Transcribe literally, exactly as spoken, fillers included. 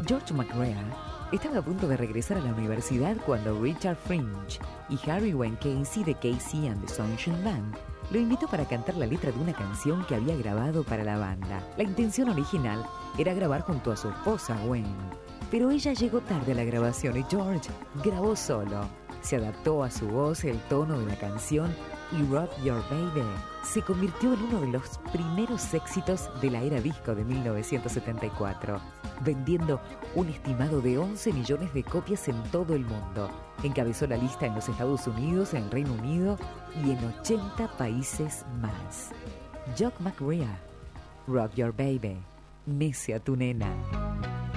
George McGrath estaba a punto de regresar a la universidad cuando Richard Fringe y Harry Wayne Casey de Casey and the Sunshine Band lo invitó para cantar la letra de una canción que había grabado para la banda. La intención original era grabar junto a su esposa Gwen, pero ella llegó tarde a la grabación y George grabó solo. Se adaptó a su voz el tono de la canción y Rock Your Baby se convirtió en uno de los primeros éxitos de la era disco de mil novecientos setenta y cuatro, vendiendo un estimado de once millones de copias en todo el mundo. Encabezó la lista en los Estados Unidos, en Reino Unido y en ochenta países más. Jock McGrath, Rock Your Baby, Mece a tu nena.